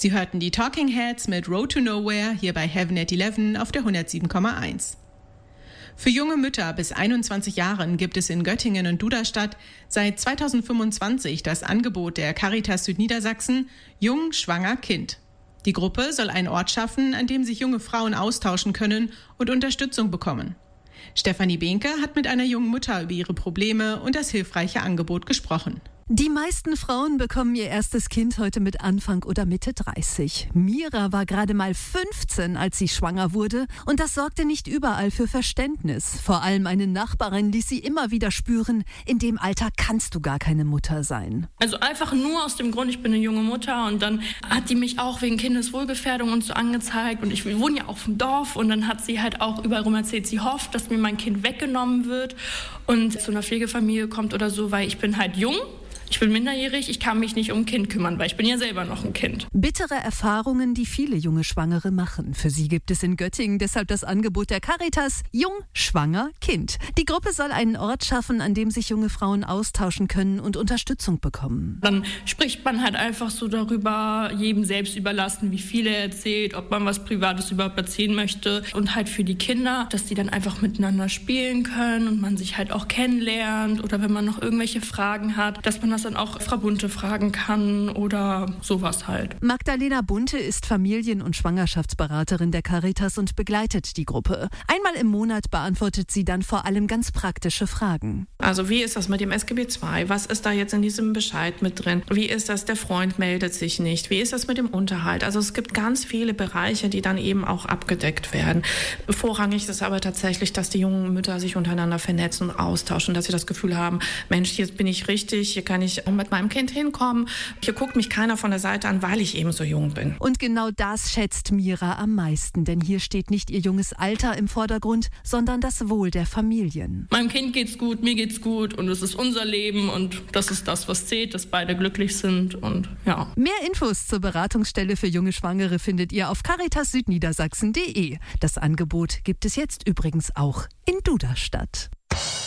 Sie hörten die Talking Heads mit Road to Nowhere hier bei Heaven at 11 auf der 107,1. Für junge Mütter bis 21 Jahren gibt es in Göttingen und Duderstadt seit 2025 das Angebot der Caritas Südniedersachsen Jung, Schwanger, Kind. Die Gruppe soll einen Ort schaffen, an dem sich junge Frauen austauschen können und Unterstützung bekommen. Stefanie Behnke hat mit einer jungen Mutter über ihre Probleme und das hilfreiche Angebot gesprochen. Die meisten Frauen bekommen ihr erstes Kind heute mit Anfang oder Mitte 30. Mira war gerade mal 15, als sie schwanger wurde. Und das sorgte nicht überall für Verständnis. Vor allem eine Nachbarin ließ sie immer wieder spüren, in dem Alter kannst du gar keine Mutter sein. Also einfach nur aus dem Grund, ich bin eine junge Mutter. Und dann hat die mich auch wegen Kindeswohlgefährdung und so angezeigt. Und ich wohne ja auf dem Dorf. Und dann hat sie halt auch überall rum erzählt, sie hofft, dass mir mein Kind weggenommen wird und zu einer Pflegefamilie kommt oder so, weil ich bin halt jung. Ich bin minderjährig, ich kann mich nicht um ein Kind kümmern, weil ich bin ja selber noch ein Kind. Bittere Erfahrungen, die viele junge Schwangere machen. Für sie gibt es in Göttingen deshalb das Angebot der Caritas Jung, Schwanger, Kind. Die Gruppe soll einen Ort schaffen, an dem sich junge Frauen austauschen können und Unterstützung bekommen. Dann spricht man halt einfach so darüber, jedem selbst überlassen, wie viel er erzählt, ob man was Privates überhaupt erzählen möchte. Und halt für die Kinder, dass die dann einfach miteinander spielen können und man sich halt auch kennenlernt. Oder wenn man noch irgendwelche Fragen hat, dass man das dann auch Frau Bunte fragen kann oder sowas halt. Magdalena Bunte ist Familien- und Schwangerschaftsberaterin der Caritas und begleitet die Gruppe. Einmal im Monat beantwortet sie dann vor allem ganz praktische Fragen. Also wie ist das mit dem SGB II? Was ist da jetzt in diesem Bescheid mit drin? Wie ist das, der Freund meldet sich nicht? Wie ist das mit dem Unterhalt? Also es gibt ganz viele Bereiche, die dann eben auch abgedeckt werden. Vorrangig ist aber tatsächlich, dass die jungen Mütter sich untereinander vernetzen und austauschen, dass sie das Gefühl haben, Mensch, hier bin ich richtig, hier kann ich mit meinem Kind hinkommen. Hier guckt mich keiner von der Seite an, weil ich eben so jung bin. Und genau das schätzt Mira am meisten, denn hier steht nicht ihr junges Alter im Vordergrund, sondern das Wohl der Familien. Meinem Kind geht's gut, mir geht's gut und es ist unser Leben und das ist das, was zählt, dass beide glücklich sind und ja. Mehr Infos zur Beratungsstelle für junge Schwangere findet ihr auf caritassüdniedersachsen.de. Das Angebot gibt es jetzt übrigens auch in Duderstadt.